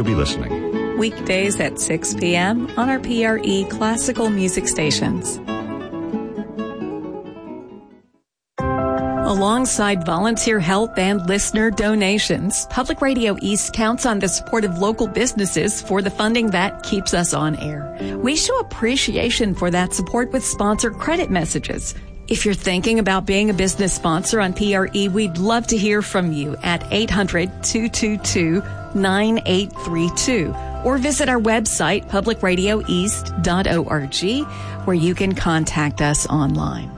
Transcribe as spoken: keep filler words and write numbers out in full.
be listening. Weekdays at six p.m. on our P R E classical music stations. Alongside volunteer help and listener donations, Public Radio East counts on the support of local businesses for the funding that keeps us on air. We show appreciation for that support with sponsor credit messages. If you're thinking about being a business sponsor on P R E, we'd love to hear from you at eight hundred, two two two, nine eight three two or visit our website, public radio east dot org, where you can contact us online.